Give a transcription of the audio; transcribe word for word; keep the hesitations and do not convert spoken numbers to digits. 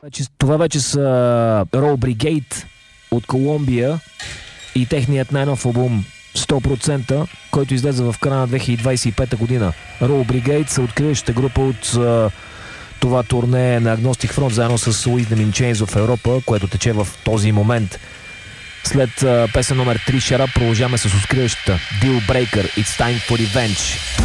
Това вече са Roll Brigade от Колумбия и техният най-нов албум сто процента, който излезе в края на две хиляди двадесет и пета година. Roll Brigade са откриващата група от а, това турне на Agnostic Front заедно с Wisdom in Chains в Европа, което тече в този момент. След а, песен номер три Shut Up продължаваме с откриващата Deal Breaker It's Time for Revenge.